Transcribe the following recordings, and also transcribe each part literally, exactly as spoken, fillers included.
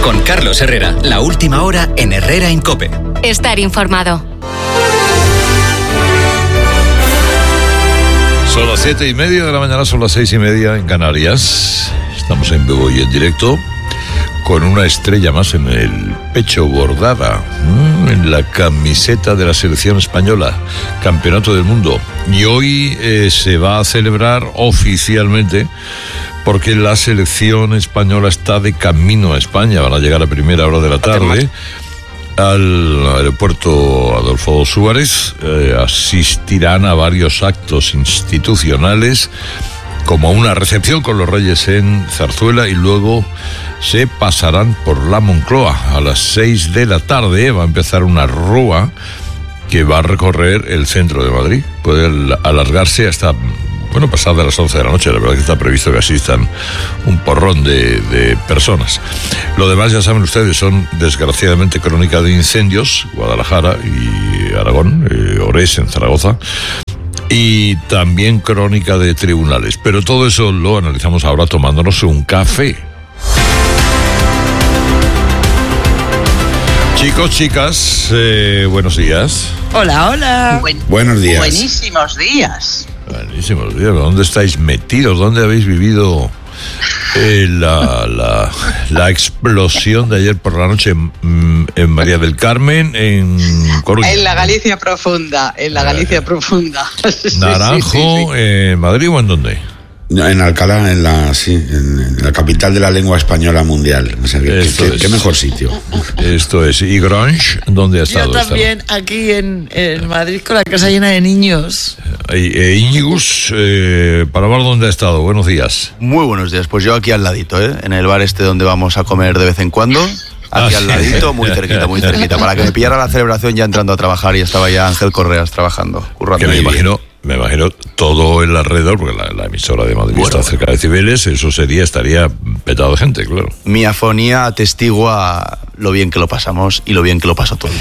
Con Carlos Herrera, la última hora en Herrera en COPE. Estar informado. Son las siete y media de la mañana, son las seis y media en Canarias. Estamos en vivo y en directo con una estrella más en el pecho bordada, mmm, en la camiseta de la selección española, Campeonato del Mundo. Y hoy eh, se va a celebrar oficialmente porque la selección española está de camino a España. Van a llegar a primera hora de la tarde al aeropuerto Adolfo Suárez. Eh, asistirán a varios actos institucionales, como una recepción con los Reyes en Zarzuela, y luego se pasarán por la Moncloa. A las seis de la tarde va a empezar una rúa que va a recorrer el centro de Madrid. Puede alargarse hasta, bueno, pasar de las once de la noche. La verdad que está previsto que asistan un porrón de, de personas. Lo demás, ya saben ustedes, son desgraciadamente crónica de incendios, Guadalajara y Aragón, eh, Orés en Zaragoza, y también crónica de tribunales. Pero todo eso lo analizamos ahora tomándonos un café. Chicos, chicas, eh, buenos días. Hola, hola. Buen, Buenos días. Buenísimos días. Buenísimos días. ¿Dónde estáis metidos? ¿Dónde habéis vivido eh, la, la, la explosión de ayer por la noche en, en María del Carmen, en Coruña? En la Galicia profunda, en la Galicia eh, profunda. Naranjo, sí, sí, sí. ¿En Madrid o en dónde? En Alcalá, en la, sí, en la capital de la lengua española mundial. O sea, que, que, qué mejor sitio. Esto es. ¿Y Grange dónde ha estado? Yo también, esta? Aquí en, en Madrid, con la casa llena de niños. Eh, Íñigus, eh, para ver dónde ha estado. Buenos días. Muy buenos días. Pues yo aquí al ladito, ¿eh? En el bar este donde vamos a comer de vez en cuando. Aquí ah, al ladito, muy cerquita, muy cerquita. Para que me pillara la celebración ya entrando a trabajar, y estaba ya Ángel Correas trabajando, currando. Que me imagino... Me imagino todo el alrededor, porque la, la emisora de Madrid bueno, está cerca de Cibeles, eso sería, estaría petado de gente, claro. Mi afonía atestigua lo bien que lo pasamos y lo bien que lo pasó todo.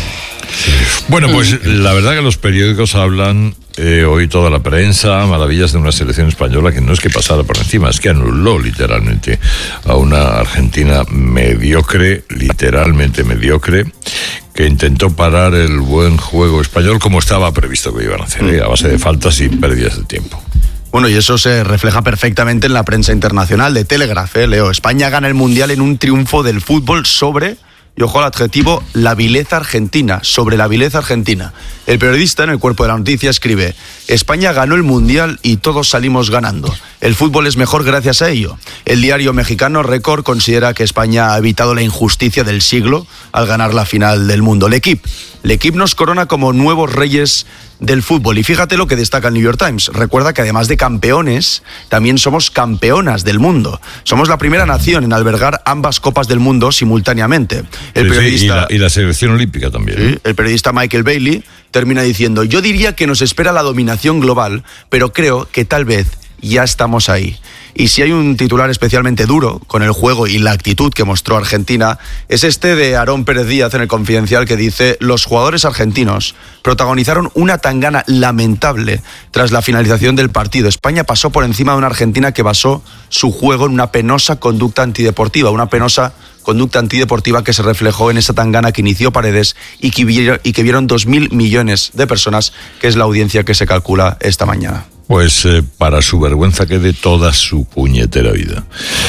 Bueno, pues la verdad que los periódicos hablan, eh, hoy toda la prensa, maravillas de una selección española que no es que pasara por encima, es que anuló literalmente a una Argentina mediocre, literalmente mediocre, que intentó parar el buen juego español como estaba previsto que iban a hacer, ¿eh? A base de faltas y pérdidas de tiempo. Bueno, y eso se refleja perfectamente en la prensa internacional de Telegraph, ¿eh, Leo? España gana el Mundial en un triunfo del fútbol sobre, y ojo al adjetivo, la vileza argentina, sobre la vileza argentina. El periodista en el cuerpo de la noticia escribe: España ganó el Mundial y todos salimos ganando. El fútbol es mejor gracias a ello. El diario mexicano Record considera que España ha evitado la injusticia del siglo al ganar la final del mundo. L'Equipe. L'Equipe nos corona como nuevos reyes del fútbol. Y fíjate lo que destaca el New York Times. Recuerda que además de campeones, también somos campeonas del mundo. Somos la primera nación en albergar ambas copas del mundo simultáneamente. El sí, periodista, sí, y, la, y la selección olímpica también. Sí, el periodista Michael Bailey termina diciendo: yo diría que nos espera la dominación global, pero creo que tal vez ya estamos ahí. Y si hay un titular especialmente duro con el juego y la actitud que mostró Argentina, es este de Aarón Pérez Díaz en El Confidencial, que dice: los jugadores argentinos protagonizaron una tangana lamentable tras la finalización del partido. España pasó por encima de una Argentina que basó su juego en una penosa conducta antideportiva, una penosa conducta antideportiva que se reflejó en esa tangana que inició Paredes y que vieron, y que vieron dos mil millones de personas, que es la audiencia que se calcula esta mañana. Pues eh, para su vergüenza que de toda su puñetera vida.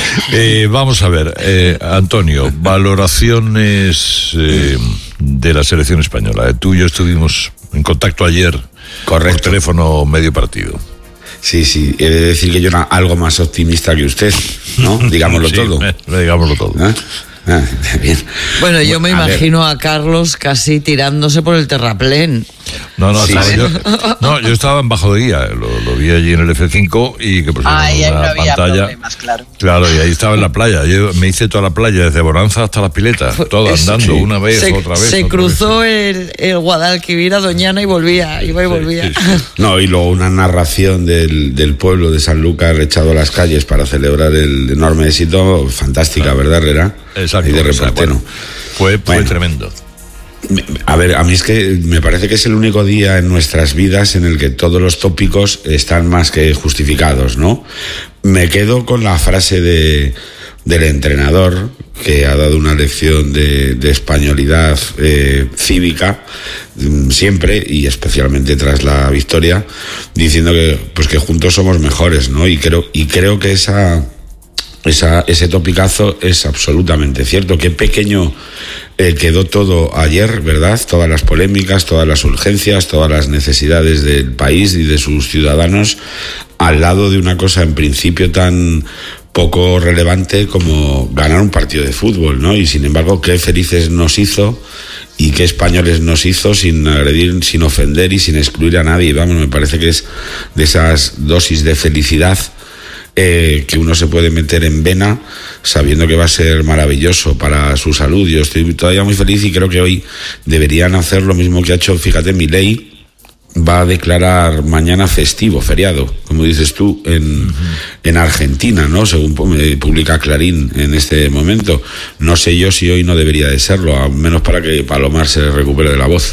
Eh, vamos a ver, eh, Antonio, valoraciones eh, de la selección española. Tú y yo estuvimos en contacto ayer. Correcto. Por teléfono medio partido. Sí, sí, he de decir que yo era algo más optimista que usted, ¿no? Digámoslo sí, todo. Me, me digámoslo todo. ¿Eh? Ah, bien. Bueno, yo me a imagino ver. a Carlos casi tirándose por el terraplén. No, no, Sí, estaba sí. Yo, no, yo estaba en bajo de guía, lo, lo vi allí en el F cinco y que pusieron Ay, ahí una no había pantalla. problemas, claro. Claro, y ahí estaba en la playa. Yo me hice toda la playa, desde Bonanza hasta las piletas, todo Es- andando, sí. una vez, Se, otra vez. se otra cruzó vez. el, el Guadalquivir a Doñana y volvía, iba y Sí, volvía. sí, sí. No, y luego una narración del, del pueblo de Sanlúcar echado a las calles para celebrar el enorme éxito, fantástica, ¿verdad, Herrera? Exacto. Y de exacto. reportero. Bueno, fue, fue Bueno. tremendo. A ver, a mí es que me parece que es el único día en nuestras vidas en el que todos los tópicos están más que justificados, ¿no? Me quedo con la frase de del entrenador, que ha dado una lección de, de españolidad eh, cívica siempre, y especialmente tras la victoria, diciendo que pues que juntos somos mejores, ¿no? Y creo y creo que esa esa ese topicazo es absolutamente cierto. Qué pequeño eh, quedó todo ayer, ¿verdad? Todas las polémicas, todas las urgencias, todas las necesidades del país y de sus ciudadanos, al lado de una cosa en principio tan poco relevante como ganar un partido de fútbol, ¿no? Y sin embargo, qué felices nos hizo y qué españoles nos hizo, sin agredir, sin ofender y sin excluir a nadie. Vamos, me parece que es de esas dosis de felicidad eh, que uno se puede meter en vena sabiendo que va a ser maravilloso para su salud. Yo estoy todavía muy feliz y creo que hoy deberían hacer lo mismo que ha hecho, fíjate, Milei. Va a declarar mañana festivo, feriado, como dices tú, en, uh-huh. en Argentina, ¿no? Según publica Clarín en este momento. No sé yo si hoy no debería de serlo, a menos para que Palomar se recupere de la voz.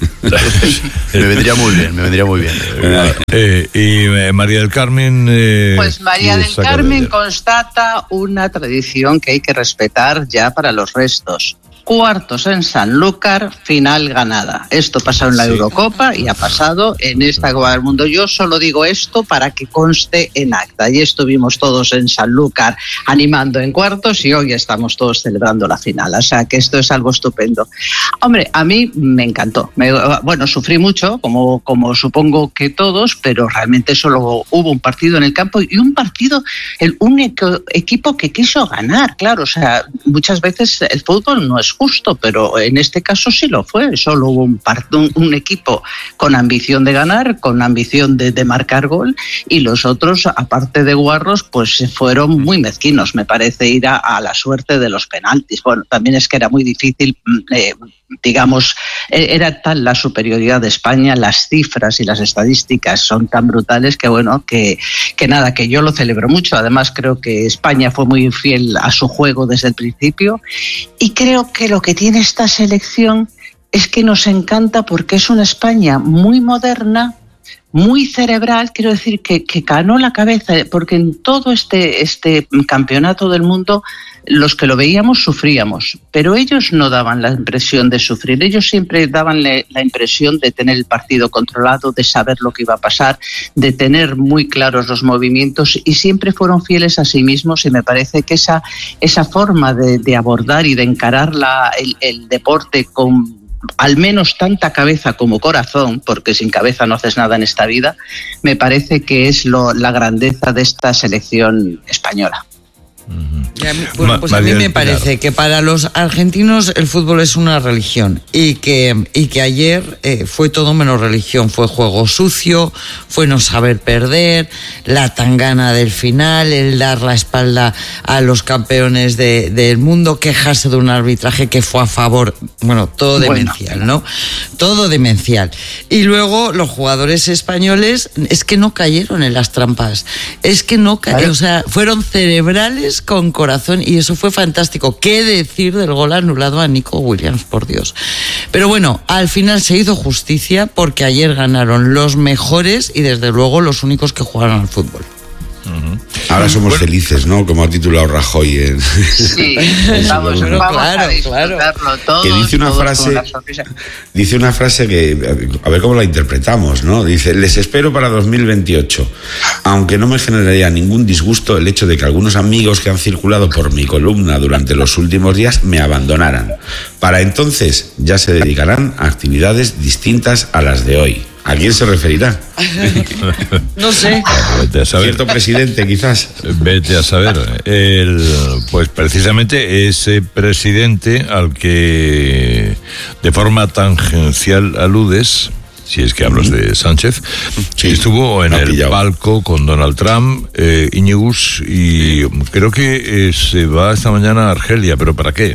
Me vendría muy bien, me vendría muy bien. Eh, y eh, María del Carmen... Eh, pues María del Carmen constata una tradición que hay que respetar ya para los restos. Cuartos en Sanlúcar, final ganada. Esto pasó en la sí. Eurocopa y ha pasado en esta Copa del Mundo. Yo solo digo esto para que conste en acta. Y estuvimos todos en Sanlúcar animando en cuartos y hoy estamos todos celebrando la final. O sea que esto es algo estupendo. Hombre, a mí me encantó. Me, bueno, sufrí mucho, como, como supongo que todos, pero realmente solo hubo un partido en el campo y un partido, el único equipo que quiso ganar. Claro, o sea, muchas veces el fútbol no es justo, pero en este caso sí lo fue. Solo hubo un, un, un equipo con ambición de ganar, con ambición de, de marcar gol, y los otros, aparte de guarros, pues fueron muy mezquinos, me parece, ir a, a la suerte de los penaltis. Bueno, también es que era muy difícil, eh, digamos, era tal la superioridad de España, las cifras y las estadísticas son tan brutales que, bueno, que, que nada, que yo lo celebro mucho. Además, creo que España fue muy fiel a su juego desde el principio, y creo que lo que tiene esta selección es que nos encanta porque es una España muy moderna, muy cerebral, quiero decir, que, que ganó la cabeza, porque en todo este, este campeonato del mundo los que lo veíamos sufríamos, pero ellos no daban la impresión de sufrir, ellos siempre daban la impresión de tener el partido controlado, de saber lo que iba a pasar, de tener muy claros los movimientos, y siempre fueron fieles a sí mismos, y me parece que esa, esa forma de, de abordar y de encarar la, el, el deporte con al menos tanta cabeza como corazón, porque sin cabeza no haces nada en esta vida, me parece que es lo, la grandeza de esta selección española. Y a mí, bueno, pues a mí me parece que para los argentinos el fútbol es una religión, y que, y que ayer eh, fue todo menos religión, fue juego sucio, fue no saber perder, la tangana del final, el dar la espalda a los campeones de, del mundo, quejarse de un arbitraje que fue a favor, bueno, todo demencial, bueno. ¿no? Todo demencial. Y luego los jugadores españoles es que no cayeron en las trampas, es que no cayeron, o sea, fueron cerebrales con corazón, y eso fue fantástico. ¿Qué decir del gol anulado a Nico Williams, por Dios? Pero bueno, al final se hizo justicia, porque ayer ganaron los mejores y desde luego los únicos que jugaron al fútbol. Uh-huh. Ahora somos bueno. felices, ¿no? Como ha titulado Rajoy en... Sí, vamos, bueno, vamos claro, a disfrutarlo claro. todos, que dice una todos frase, dice una frase que, a ver cómo la interpretamos, ¿no? Dice: les espero para dos mil veintiocho, aunque no me generaría ningún disgusto el hecho de que algunos amigos que han circulado por mi columna durante los últimos días me abandonaran. Para entonces ya se dedicarán a actividades distintas a las de hoy. ¿A quién se referirá? No sé. Vete a saber. Cierto presidente, quizás. Vete a saber. El, pues precisamente ese presidente al que de forma tangencial aludes, si es que hablas de Sánchez, sí, estuvo en el pillado. palco con Donald Trump, eh, Íñigus, y creo que eh, se va esta mañana a Argelia, ¿pero para qué?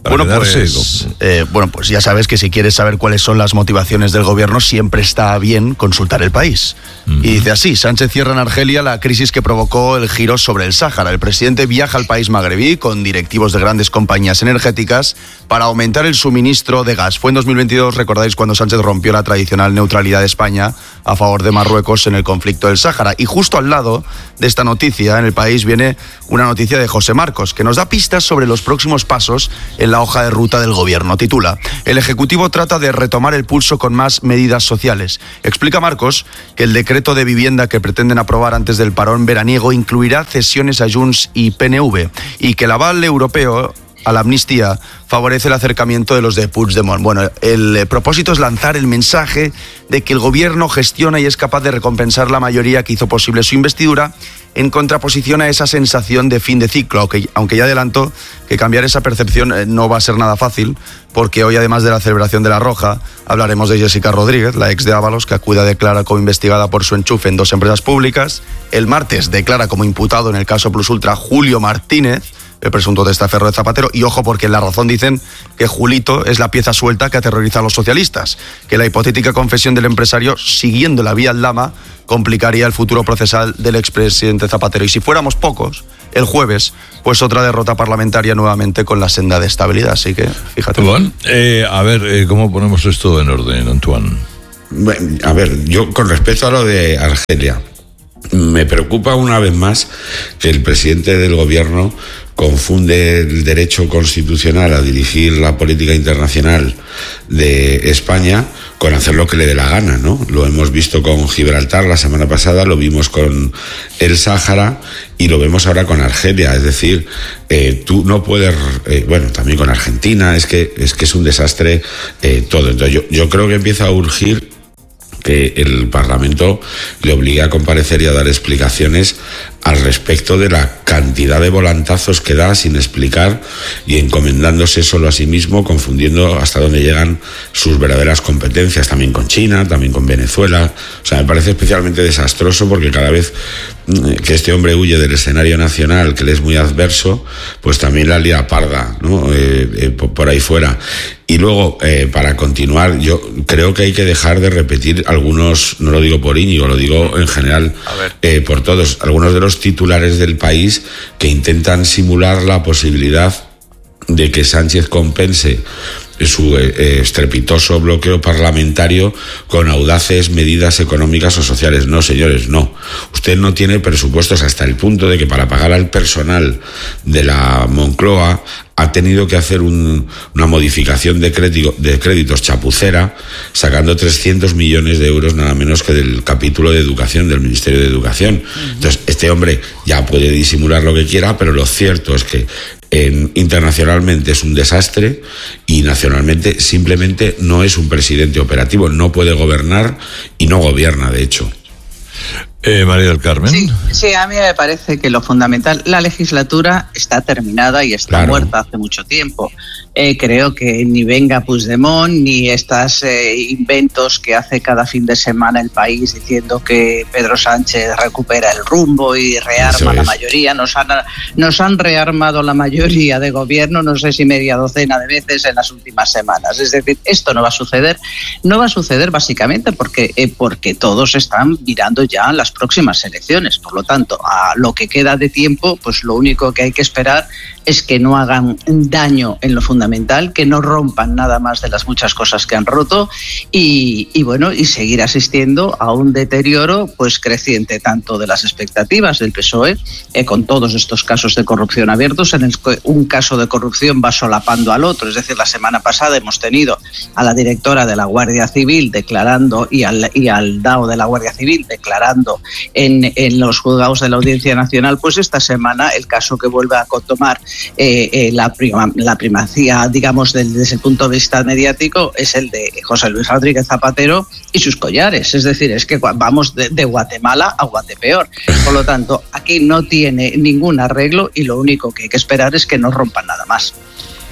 Para bueno, pues, eh, bueno, pues ya sabes que si quieres saber cuáles son las motivaciones del gobierno, siempre está bien consultar El País. Uh-huh. Y dice así: Sánchez cierra en Argelia la crisis que provocó el giro sobre el Sáhara. El presidente viaja al país magrebí con directivos de grandes compañías energéticas para aumentar el suministro de gas. Fue en dos mil veintidós, recordáis, cuando Sánchez rompió la tradicional neutralidad de España a favor de Marruecos en el conflicto del Sáhara. Y justo al lado de esta noticia, en El País, viene una noticia de José Marcos, que nos da pistas sobre los próximos pasos en la hoja de ruta del gobierno. Titula: el Ejecutivo trata de retomar el pulso con más medidas sociales. Explica Marcos que el decreto de vivienda que pretenden aprobar antes del parón veraniego incluirá cesiones a Junts y P N V, y que el aval europeo a la amnistía favorece el acercamiento de los de Puigdemont. Bueno, el propósito es lanzar el mensaje de que el gobierno gestiona y es capaz de recompensar la mayoría que hizo posible su investidura, en contraposición a esa sensación de fin de ciclo, aunque, aunque ya adelanto que cambiar esa percepción no va a ser nada fácil, porque hoy, además de la celebración de La Roja, hablaremos de Jessica Rodríguez, la ex de Ábalos, que acude a declarar como investigada por su enchufe en dos empresas públicas. El martes declara como imputado en el caso Plus Ultra Julio Martínez, el presunto testaferro de Zapatero, y ojo, porque en La Razón dicen que Julito es la pieza suelta que aterroriza a los socialistas, que la hipotética confesión del empresario, siguiendo la vía Aldama, complicaría el futuro procesal del expresidente Zapatero. Y si fuéramos pocos, el jueves, pues otra derrota parlamentaria nuevamente con la senda de estabilidad. Así que, fíjate. Bueno, eh, a ver, eh, ¿cómo ponemos esto en orden, Antoine? Bueno, a ver, yo con respecto a lo de Argelia, me preocupa una vez más que el presidente del gobierno confunde el derecho constitucional a dirigir la política internacional de España con hacer lo que le dé la gana, ¿no? Lo hemos visto con Gibraltar la semana pasada, lo vimos con el Sáhara y lo vemos ahora con Argelia. Es decir, eh, tú no puedes, eh, bueno, también con Argentina, es que es que es un desastre eh, todo. Entonces yo, yo creo que empieza a urgir que el Parlamento le obligue a comparecer y a dar explicaciones al respecto de la cantidad de volantazos que da sin explicar y encomendándose solo a sí mismo, confundiendo hasta dónde llegan sus verdaderas competencias, también con China, también con Venezuela. O sea, me parece especialmente desastroso porque cada vez que este hombre huye del escenario nacional, que le es muy adverso, pues también la lía parda, ¿no? Eh, eh, por ahí fuera. Y luego, eh, para continuar, yo creo que hay que dejar de repetir algunos, no lo digo por Íñigo, lo digo en general eh, por todos, algunos de los titulares del País que intentan simular la posibilidad de que Sánchez compense su eh, estrepitoso bloqueo parlamentario con audaces medidas económicas o sociales. No, señores, no. Usted no tiene presupuestos hasta el punto de que para pagar al personal de la Moncloa ha tenido que hacer un, una modificación de, crédito, de créditos chapucera, sacando trescientos millones de euros nada menos que del capítulo de educación del Ministerio de Educación. Uh-huh. Entonces, este hombre ya puede disimular lo que quiera, pero lo cierto es que En, internacionalmente es un desastre y nacionalmente simplemente no es un presidente operativo, no puede gobernar y no gobierna, de hecho. Eh, María del Carmen. Sí, sí, a mí me parece que lo fundamental, la legislatura está terminada y está claro. muerta hace mucho tiempo. Eh, creo que ni venga Puigdemont ni estos eh, inventos que hace cada fin de semana el País diciendo que Pedro Sánchez recupera el rumbo y rearma la mayoría. Nos han, nos han rearmado la mayoría de gobierno, no sé si media docena de veces en las últimas semanas. Es decir, esto no va a suceder. No va a suceder básicamente porque, eh, porque todos están mirando ya las próximas elecciones. Por lo tanto, a lo que queda de tiempo, pues lo único que hay que esperar es que no hagan daño en lo fundamental, que no rompan nada más de las muchas cosas que han roto y, y bueno, y seguir asistiendo a un deterioro pues creciente tanto de las expectativas del P S O E eh, con todos estos casos de corrupción abiertos, en el que un caso de corrupción va solapando al otro. Es decir, la semana pasada hemos tenido a la directora de la Guardia Civil declarando y al, y al D A O de la Guardia Civil declarando en, en los juzgados de la Audiencia Nacional. Pues esta semana el caso que vuelve a tomar Eh, eh, la, prima, la primacía, digamos, del, desde el punto de vista mediático es el de José Luis Rodríguez Zapatero y sus collares. Es decir, es que vamos de, de Guatemala a Guatepeor. Por lo tanto, aquí no tiene ningún arreglo y lo único que hay que esperar es que no rompan nada más.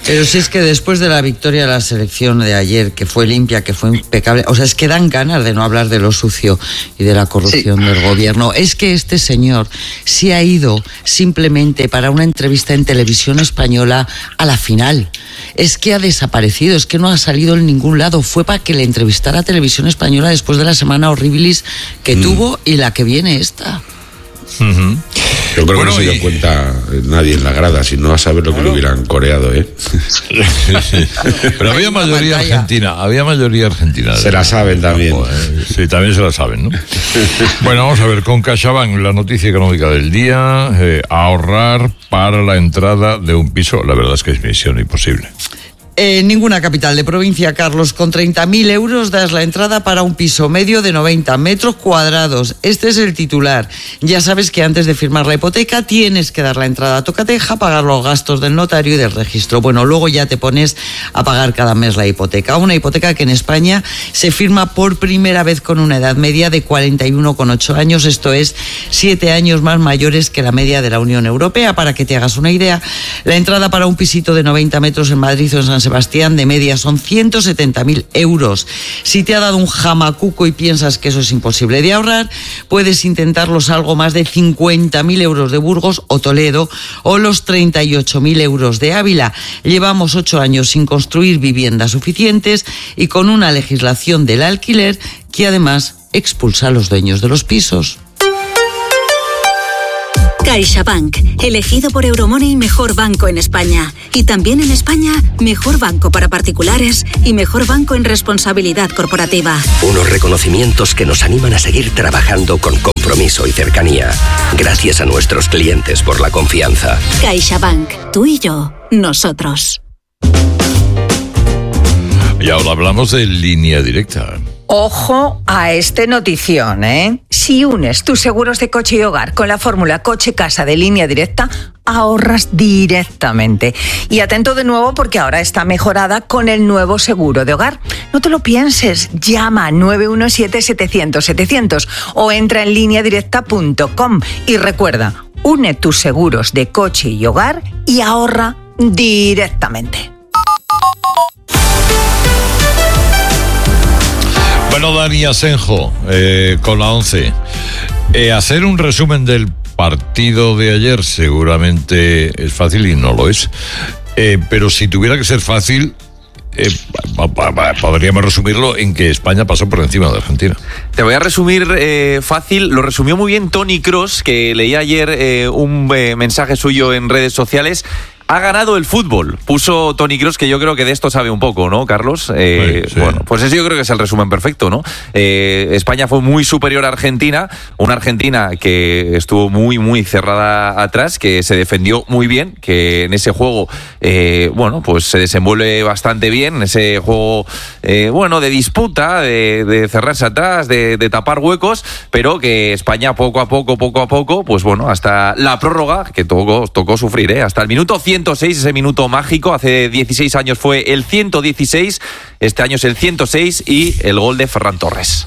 Pero si es que después de la victoria de la selección de ayer, que fue limpia, que fue impecable, o sea, es que dan ganas de no hablar de lo sucio y de la corrupción sí. del gobierno. Es que este señor se ha ido simplemente para una entrevista en televisión española a la final. Es que ha desaparecido, es que no ha salido en ningún lado. Fue para que le entrevistara a Televisión Española después de la semana horribilis que mm. tuvo y la que viene esta. Uh-huh. Yo creo bueno, que no se dio y... cuenta nadie en la grada, si no a saber lo que claro. le hubieran coreado, ¿eh? Pero había mayoría argentina, había mayoría argentina. Se la saben también. Sí, también se la saben, ¿no? Bueno, vamos a ver, con CaixaBank, la noticia económica del día, eh, ahorrar para la entrada de un piso, la verdad es que es misión imposible. En ninguna capital de provincia, Carlos, con treinta mil euros das la entrada para un piso medio de noventa metros cuadrados. Este es el titular. Ya sabes que antes de firmar la hipoteca tienes que dar la entrada a tocateja, pagar los gastos del notario y del registro. Bueno, luego ya te pones a pagar cada mes la hipoteca. Una hipoteca que en España se firma por primera vez con una edad media de cuarenta y uno coma ocho años. Esto es siete años más mayores que la media de la Unión Europea. Para que te hagas una idea, la entrada para un pisito de noventa metros en Madrid o en San Sebastián de media son ciento setenta mil euros. Si te ha dado un jamacuco y piensas que eso es imposible de ahorrar, puedes intentar los algo más de cincuenta mil euros de Burgos o Toledo o los treinta y ocho mil euros de Ávila. Llevamos ocho años sin construir viviendas suficientes y con una legislación del alquiler que además expulsa a los dueños de los pisos. CaixaBank, elegido por Euromoney mejor banco en España. Y también en España, mejor banco para particulares y mejor banco en responsabilidad corporativa. Unos reconocimientos que nos animan a seguir trabajando con compromiso y cercanía. Gracias a nuestros clientes por la confianza. CaixaBank, tú y yo, nosotros. Y ahora hablamos de Línea Directa. Ojo a este notición, ¿eh? Si unes tus seguros de coche y hogar con la fórmula coche-casa de Línea Directa, ahorras directamente. Y atento de nuevo porque ahora está mejorada con el nuevo seguro de hogar. No te lo pienses, llama nueve uno siete, setecientos, setecientos o entra en línea directa punto com y recuerda, une tus seguros de coche y hogar y ahorra directamente. Bueno, Dani Asenjo, eh, con la once. Eh, hacer un resumen del partido de ayer seguramente es fácil y no lo es. Eh, pero si tuviera que ser fácil, eh, podríamos resumirlo en que España pasó por encima de Argentina. Te voy a resumir eh, fácil. Lo resumió muy bien Toni Kroos, que leí ayer eh, un eh, mensaje suyo en redes sociales. Ha ganado el fútbol, puso Toni Kroos, que yo creo que de esto sabe un poco, ¿no, Carlos? Eh, sí, sí. Bueno, pues eso yo creo que es el resumen perfecto, ¿no? Eh, España fue muy superior a Argentina, una Argentina que estuvo muy, muy cerrada atrás, que se defendió muy bien, que en ese juego, eh, bueno, pues se desenvuelve bastante bien, en ese juego, eh, bueno, de disputa, de, de cerrarse atrás, de, de tapar huecos, pero que España poco a poco, poco a poco, pues bueno, hasta la prórroga, que tocó, tocó sufrir, ¿eh? Hasta el minuto cien ciento seis, ese minuto mágico, hace dieciséis años fue el ciento dieciséis, este año es el ciento seis y el gol de Ferran Torres.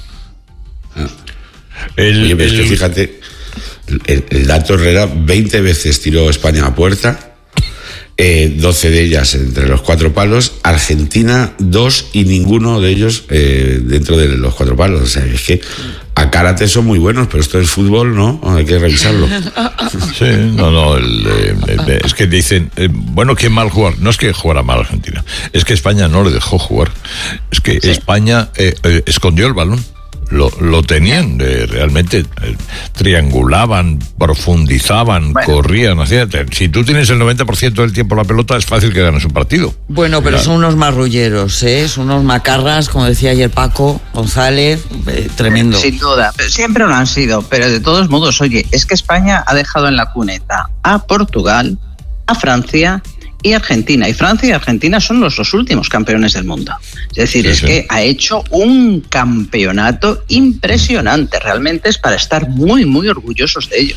El, Oye, pero el... es que fíjate, el, el dato Herrera veinte veces tiró España a puerta, eh, doce de ellas entre los cuatro palos, Argentina dos y ninguno de ellos eh, dentro de los cuatro palos. O sea, es que a karate son muy buenos, pero esto es fútbol, ¿no? Hay que revisarlo. Sí, no, no, el, eh, es que dicen, eh, bueno, qué mal jugar. No es que jugara mal Argentina, es que España no le dejó jugar. Es que sí. España eh, eh, escondió el balón. Lo, lo tenían, eh, realmente eh, triangulaban, profundizaban, bueno. corrían, hacían. Si tú tienes el noventa por ciento del tiempo la pelota, es fácil que ganes un partido. Bueno, pero claro. son unos marrulleros, ¿eh? Son unos macarras, como decía ayer Paco González, eh, tremendo. Sin duda, siempre lo han sido, pero de todos modos, oye, es que España ha dejado en la cuneta a Portugal, a Francia y Argentina. Y Francia y Argentina son los dos últimos campeones del mundo. Es decir, sí, es sí. que ha hecho un campeonato impresionante. Realmente es para estar muy, muy orgullosos de ellos.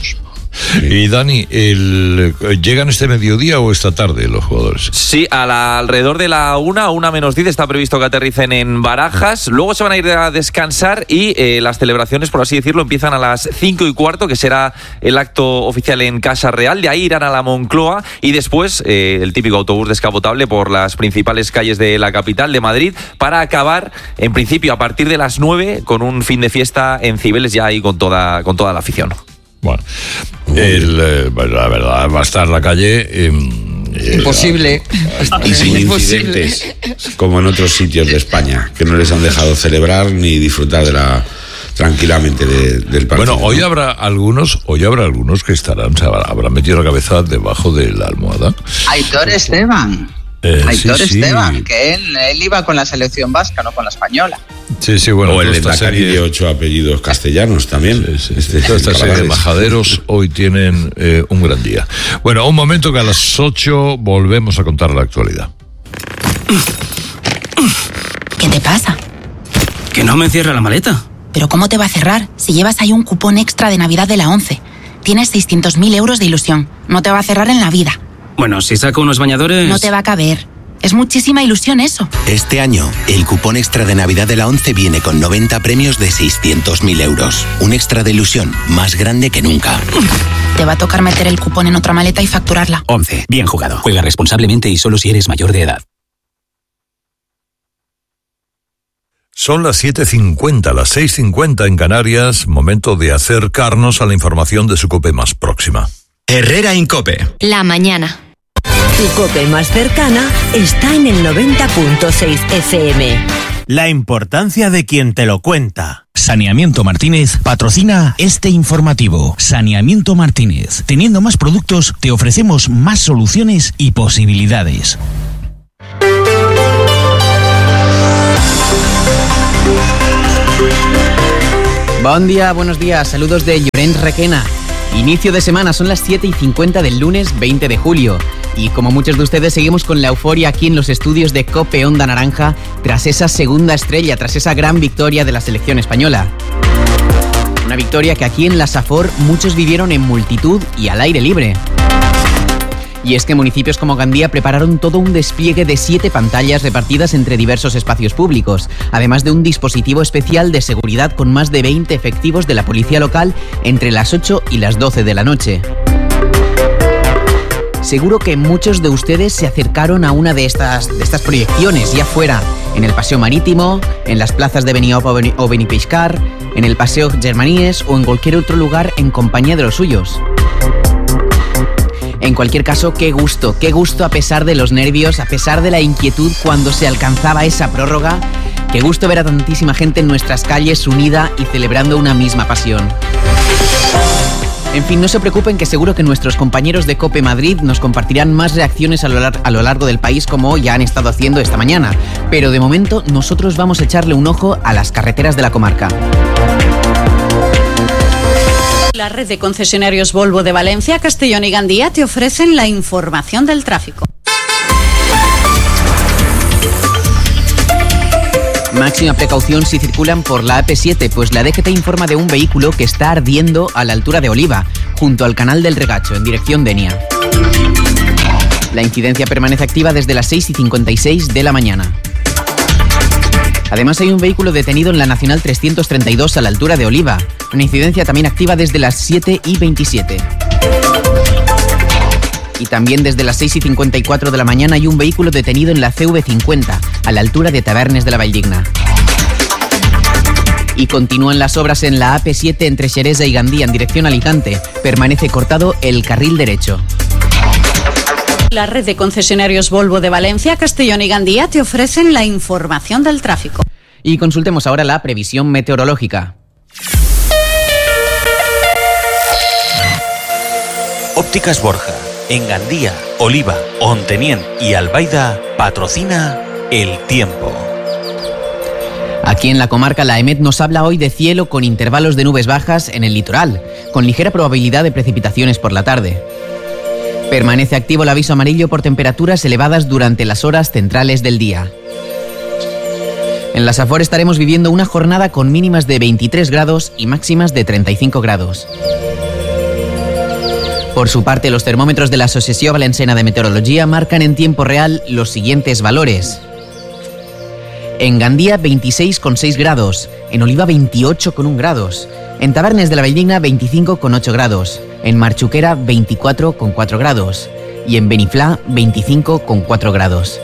Sí. Y Dani, el, ¿llegan este mediodía o esta tarde los jugadores? Sí, a la, alrededor de la una, una menos diez está previsto que aterricen en Barajas. Luego se van a ir a descansar y eh, las celebraciones, por así decirlo, empiezan a las cinco y cuarto, que será el acto oficial en Casa Real. De ahí irán a la Moncloa y después eh, el típico autobús descapotable por las principales calles de la capital de Madrid para acabar, en principio, a partir de las nueve con un fin de fiesta en Cibeles ya ahí con toda, con toda la afición. Bueno, el, eh, la verdad va a estar la calle... Eh, Imposible. Y sin incidentes, como en otros sitios de España, que no les han dejado celebrar ni disfrutar de la tranquilamente de, del partido. Bueno, hoy habrá algunos, hoy habrá algunos que estarán, se habrán metido la cabeza debajo de la almohada. Aitor Esteban. Eh, Aitor sí, Esteban, sí. que él, él iba con la selección vasca, no con la española. Sí, sí, bueno. O el esta Endacari serie de ocho apellidos castellanos también. Sí, sí, Este, toda esta serie de majaderos hoy tienen eh, un gran día. Bueno, un momento que a las ocho volvemos a contar la actualidad. ¿Qué te pasa? Que no me cierra la maleta. ¿Pero cómo te va a cerrar si llevas ahí un cupón extra de Navidad de la ONCE? Tienes seiscientos mil euros de ilusión. No te va a cerrar en la vida. Bueno, si saco unos bañadores... No te va a caber. Es muchísima ilusión eso. Este año, el cupón extra de Navidad de la ONCE viene con noventa premios de seiscientos mil euros. Un extra de ilusión más grande que nunca. Te va a tocar meter el cupón en otra maleta y facturarla. ONCE. Bien jugado. Juega responsablemente y solo si eres mayor de edad. Son las siete cincuenta, las seis cincuenta en Canarias. Momento de acercarnos a la información de su COPE más próxima. Herrera Incope. La mañana. Tu COPE más cercana está en el noventa punto seis F M. La importancia de quien te lo cuenta. Saneamiento Martínez patrocina este informativo. Saneamiento Martínez. Teniendo más productos, te ofrecemos más soluciones y posibilidades. Buen día, buenos días. Saludos de Llorens Requena. Inicio de semana, son las siete y cincuenta del lunes veinte de julio. Y como muchos de ustedes, seguimos con la euforia aquí en los estudios de COPE Onda Naranja tras esa segunda estrella, tras esa gran victoria de la selección española. Una victoria que aquí en la Safor muchos vivieron en multitud y al aire libre. Y es que municipios como Gandía prepararon todo un despliegue de siete pantallas repartidas entre diversos espacios públicos, además de un dispositivo especial de seguridad con más de veinte efectivos de la policía local entre las ocho y las doce de la noche. Seguro que muchos de ustedes se acercaron a una de estas, de estas proyecciones, ya fuera en el Paseo Marítimo, en las plazas de Benioff o Benipeixcar, en el Paseo Germaníes o en cualquier otro lugar en compañía de los suyos. En cualquier caso, qué gusto, qué gusto a pesar de los nervios, a pesar de la inquietud cuando se alcanzaba esa prórroga. Qué gusto ver a tantísima gente en nuestras calles unida y celebrando una misma pasión. En fin, no se preocupen que seguro que nuestros compañeros de COPE Madrid nos compartirán más reacciones a lo, lar- a lo largo del país como ya han estado haciendo esta mañana. Pero de momento nosotros vamos a echarle un ojo a las carreteras de la comarca. La red de concesionarios Volvo de Valencia, Castellón y Gandía te ofrecen la información del tráfico. Máxima precaución si circulan por la A P siete, pues la D G T informa de un vehículo que está ardiendo a la altura de Oliva, junto al canal del Regacho, en dirección Denia. La incidencia permanece activa desde las seis y cincuenta y seis de la mañana. Además hay un vehículo detenido en la Nacional trescientos treinta y dos a la altura de Oliva, una incidencia también activa desde las siete y veintisiete. Y también desde las seis y cincuenta y cuatro de la mañana hay un vehículo detenido en la C V cincuenta, a la altura de Tabernes de la Valldigna. Y continúan las obras en la A P siete entre Xeresa y Gandía en dirección Alicante. Permanece cortado el carril derecho. La red de concesionarios Volvo de Valencia, Castellón y Gandía te ofrecen la información del tráfico. Y consultemos ahora la previsión meteorológica. Ópticas Borja, en Gandía, Oliva, Ontenien y Albaida, patrocina el tiempo. Aquí en la comarca la EMET nos habla hoy de cielo con intervalos de nubes bajas en el litoral, con ligera probabilidad de precipitaciones por la tarde. Permanece activo el aviso amarillo por temperaturas elevadas durante las horas centrales del día. En la Safor estaremos viviendo una jornada con mínimas de veintitrés grados y máximas de treinta y cinco grados. Por su parte, los termómetros de la Asociación Valenciana de Meteorología marcan en tiempo real los siguientes valores. En Gandía, veintiséis coma seis grados. En Oliva, veintiocho coma uno grados. En Tabernes de la Valldigna, veinticinco coma ocho grados. En Marchuquera, veinticuatro coma cuatro grados. Y en Beniflá, veinticinco coma cuatro grados.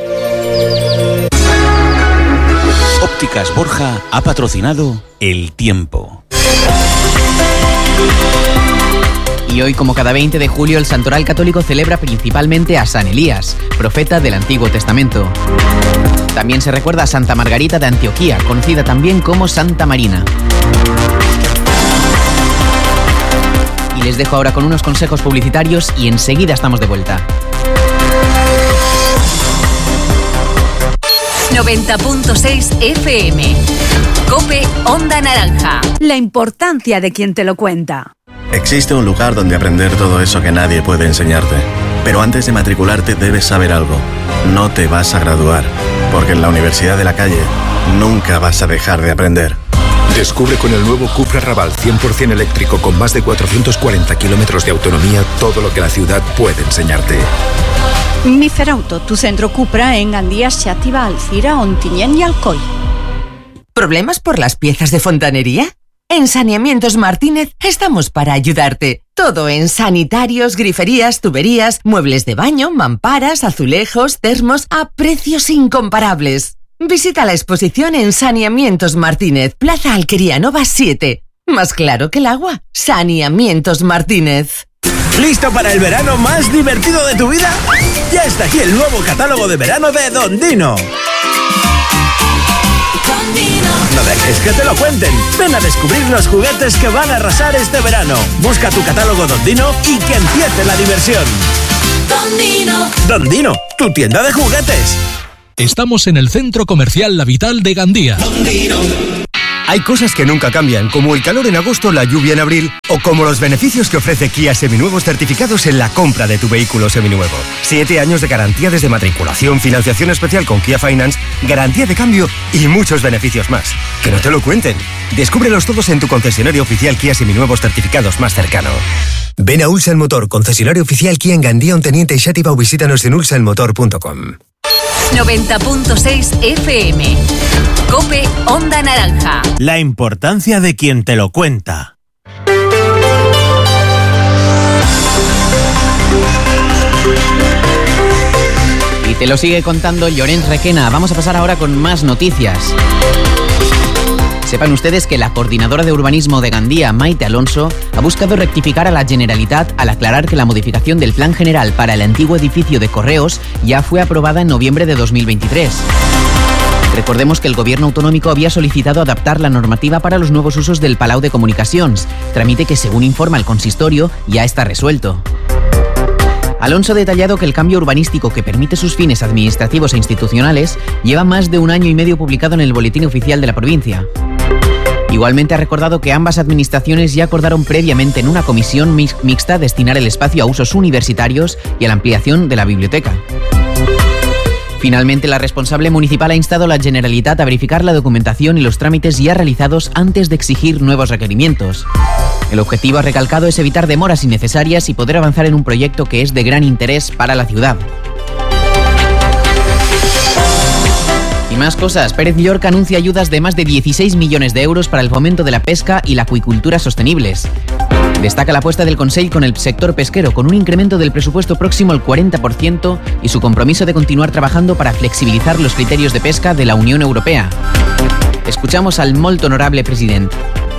Ópticas Borja ha patrocinado El Tiempo. Y hoy, como cada veinte de julio, el Santoral Católico celebra principalmente a San Elías, profeta del Antiguo Testamento. También se recuerda a Santa Margarita de Antioquía, conocida también como Santa Marina. Y les dejo ahora con unos consejos publicitarios y enseguida estamos de vuelta. noventa punto seis F M. COPE Onda Naranja. La importancia de quien te lo cuenta. Existe un lugar donde aprender todo eso que nadie puede enseñarte. Pero antes de matricularte debes saber algo. No te vas a graduar, porque en la Universidad de la Calle nunca vas a dejar de aprender. Descubre con el nuevo Cupra Raval cien por ciento eléctrico con más de cuatrocientos cuarenta kilómetros de autonomía todo lo que la ciudad puede enseñarte. Miferauto, tu centro Cupra en Gandía, Xàtiva, Alcira, Ontinyent y Alcoi. ¿Problemas por las piezas de fontanería? En Saneamientos Martínez estamos para ayudarte. Todo en sanitarios, griferías, tuberías, muebles de baño, mamparas, azulejos, termos a precios incomparables. Visita la exposición en Saneamientos Martínez, Plaza Alquería Nova siete. Más claro que el agua. Saneamientos Martínez. ¿Listo para el verano más divertido de tu vida? Ya está aquí el nuevo catálogo de verano de Don Dino. No dejes que te lo cuenten. Ven a descubrir los juguetes que van a arrasar este verano. Busca tu catálogo Don Dino y que empiece la diversión. Don Dino. Don Dino, tu tienda de juguetes. Estamos en el Centro Comercial La Vital de Gandía. Don Dino. Hay cosas que nunca cambian, como el calor en agosto, la lluvia en abril, o como los beneficios que ofrece Kia Seminuevos certificados en la compra de tu vehículo seminuevo. Siete años de garantía desde matriculación, financiación especial con Kia Finance, garantía de cambio y muchos beneficios más. Que no te lo cuenten. Descúbrelos todos en tu concesionario oficial Kia Seminuevos certificados más cercano. Ven a Ulsan Motor, concesionario oficial Kia en Gandía, Onteniente y Xàtiva, o visítanos en ulsan motor punto com. noventa punto seis F M. COPE Onda Naranja. La importancia de quien te lo cuenta. Y te lo sigue contando Llorenç Requena. Vamos a pasar ahora con más noticias. Sepan ustedes que la coordinadora de urbanismo de Gandía, Maite Alonso, ha buscado rectificar a la Generalitat al aclarar que la modificación del plan general para el antiguo edificio de Correos ya fue aprobada en noviembre de dos mil veintitrés. Recordemos que el gobierno autonómico había solicitado adaptar la normativa para los nuevos usos del Palau de Comunicacions, trámite que, según informa el consistorio, ya está resuelto. Alonso ha detallado que el cambio urbanístico que permite sus fines administrativos e institucionales lleva más de un año y medio publicado en el Boletín Oficial de la provincia. Igualmente ha recordado que ambas administraciones ya acordaron previamente en una comisión mixta destinar el espacio a usos universitarios y a la ampliación de la biblioteca. Finalmente, la responsable municipal ha instado a la Generalitat a verificar la documentación y los trámites ya realizados antes de exigir nuevos requerimientos. El objetivo, ha recalcado, es evitar demoras innecesarias y poder avanzar en un proyecto que es de gran interés para la ciudad. Y más cosas. Pérez Llorca anuncia ayudas de más de dieciséis millones de euros para el fomento de la pesca y la acuicultura sostenibles. Destaca la apuesta del Consell con el sector pesquero, con un incremento del presupuesto próximo al cuarenta por ciento y su compromiso de continuar trabajando para flexibilizar los criterios de pesca de la Unión Europea. Escuchamos al molt honorable president.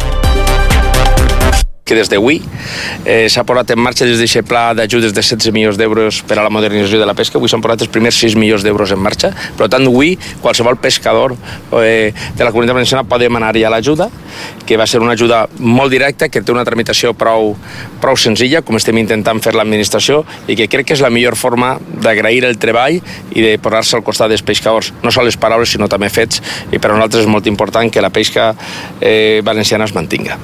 Que des d'avui eh, s'ha posat en marxa des d'aquest pla d'ajudes de setze milions d'euros per a la modernització de la pesca. Avui s'han posat els primers sis milions d'euros en marxa. Per tant, avui qualsevol pescador eh, de la Comunitat Valenciana pot demanar ja l'ajuda, que va ser una ajuda molt directa, que té una tramitació prou, prou senzilla, com estem intentant fer l'administració, i que crec que és la millor forma d'agrair el treball i de posar-se al costat dels pescadors. No sols les paraules, sinó també fets, i per a nosaltres és molt important que la pesca eh, valenciana es mantinga.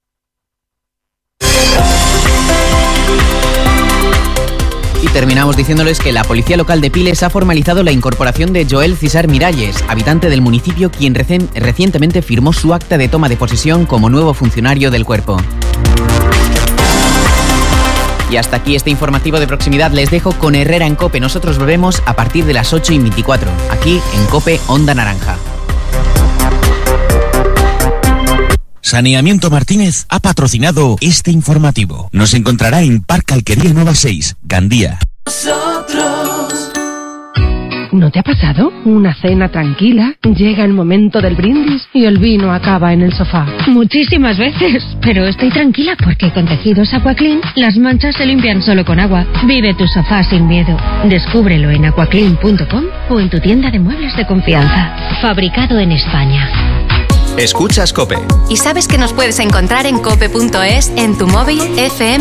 Y terminamos diciéndoles que la Policía Local de Piles ha formalizado la incorporación de Joel Cisar Miralles, habitante del municipio, quien recen, recientemente firmó su acta de toma de posesión como nuevo funcionario del cuerpo. Y hasta aquí este informativo de proximidad. Les dejo con Herrera en COPE. Nosotros volvemos a partir de las ocho y veinticuatro, aquí en COPE Onda Naranja. Saneamiento Martínez ha patrocinado este informativo. Nos encontrará en Parque Alquería Nueva seis, Gandía. ¿No te ha pasado? Una cena tranquila, llega el momento del brindis y el vino acaba en el sofá. Muchísimas veces, pero estoy tranquila porque con tejidos Aquaclean las manchas se limpian solo con agua. Vive tu sofá sin miedo. Descúbrelo en aquaclean punto com o en tu tienda de muebles de confianza. Fabricado en España. Escuchas COPE. ¿Y sabes que nos puedes encontrar en cope punto es, en tu móvil, F M